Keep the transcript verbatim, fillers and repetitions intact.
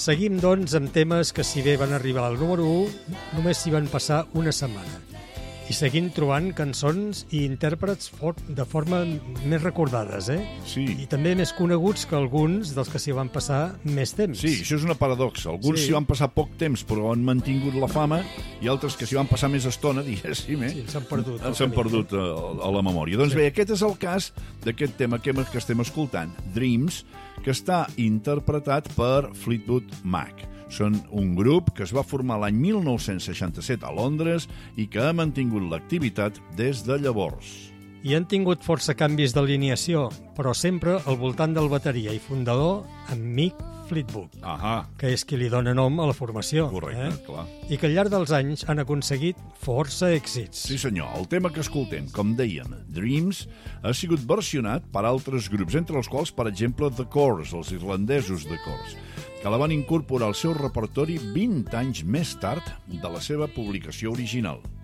Seguim, doncs, amb temes que, si bé van arribar al número u, només s'hi van passar una setmana. I seguim trobant cançons i intèrprets for de forma més recordades, eh? Sí. I també més coneguts que alguns dels que s'hi van passar més temps. Sí, això és una paradoxa. Alguns Sí. s'hi van passar poc temps però han mantingut la fama i altres que s'hi van passar més estona, diguéssim, eh? Sí, s'han perdut. el S'han camí. perdut a, a la memòria. Doncs Sí. bé, aquest és el cas d'aquest tema que, que estem escoltant, Dreams, que està interpretat per Fleetwood Mac. Són un grup que es va formar l'any mil nou-cents seixanta-set a Londres i que ha mantingut l'activitat des de llavors. I han tingut força canvis d'alineació, però sempre al voltant del bateria i fundador, en Mick Fleetwood, Ahà, que és qui li dona nom a la formació. correcte, eh? clar. I que al llarg dels anys han aconseguit força èxits. Sí senyor, el tema que escoltem, com dèiem, Dreams, ha sigut versionat per altres grups, entre els quals, per exemple, The Corrs, els irlandesos The Corrs, que la van incorporar al seu repertori vint anys més tard de la seva publicació original.